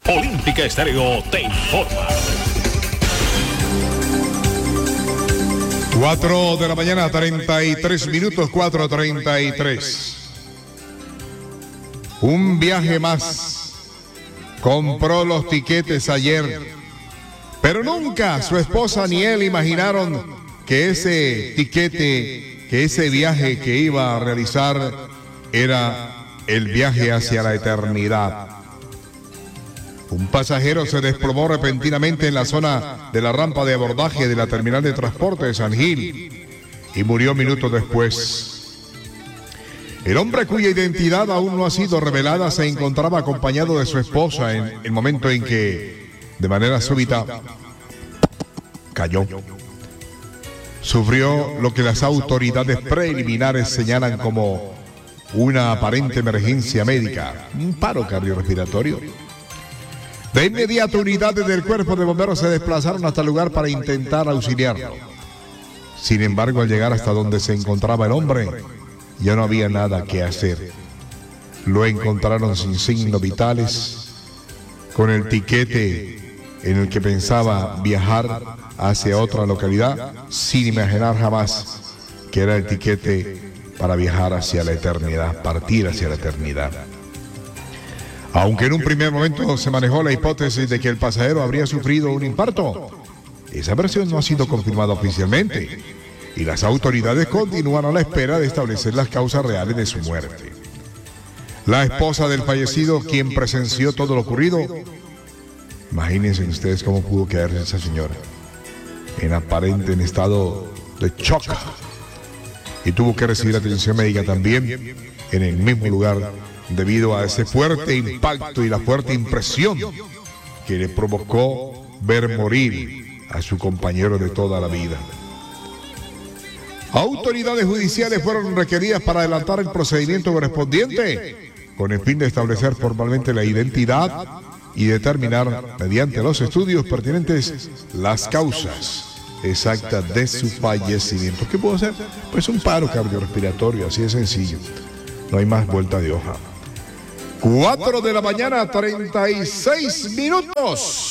Olímpica Estéreo te informa. 4 de la mañana, 33 minutos, 4:33. Un viaje más. Compró los tiquetes ayer, pero nunca su esposa ni él imaginaron que ese tiquete, que ese viaje que iba a realizar era el viaje hacia la eternidad. Un pasajero se desplomó repentinamente en la zona de la rampa de abordaje de la terminal de transporte de San Gil y murió minutos después. El hombre, cuya identidad aún no ha sido revelada, se encontraba acompañado de su esposa en el momento en que, de manera súbita, cayó. Sufrió lo que las autoridades preliminares señalan como una aparente emergencia médica, un paro cardiorrespiratorio. De inmediato, unidades del cuerpo de bomberos se desplazaron hasta el lugar para intentar auxiliarlo. Sin embargo, al llegar hasta donde se encontraba el hombre, ya no había nada que hacer. Lo encontraron sin signos vitales, con el tiquete en el que pensaba viajar hacia otra localidad, sin imaginar jamás que era el tiquete para viajar hacia la eternidad, partir hacia la eternidad. Aunque en un primer momento se manejó la hipótesis de que el pasajero habría sufrido un infarto, esa versión no ha sido confirmada oficialmente y las autoridades continúan a la espera de establecer las causas reales de su muerte. La esposa del fallecido, quien presenció todo lo ocurrido, imagínense ustedes cómo pudo quedarse esa señora, en estado de shock, y tuvo que recibir atención médica también en el mismo lugar debido a ese fuerte impacto y la fuerte impresión que le provocó ver morir a su compañero de toda la vida. Autoridades judiciales fueron requeridas para adelantar el procedimiento correspondiente con el fin de establecer formalmente la identidad y determinar mediante los estudios pertinentes las causas exactas de su fallecimiento. ¿Qué pudo ser? Pues un paro cardiorrespiratorio, así de sencillo. No hay más vuelta de hoja. 4 de la mañana, 36 minutos.